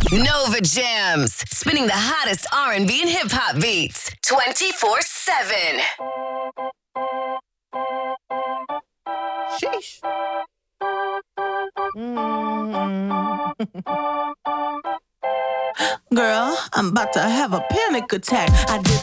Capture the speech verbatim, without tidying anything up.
Nova Jams, spinning the hottest R and B and hip hop beats twenty-four seven. Sheesh. Mm. Girl, I'm about to have a panic attack. I did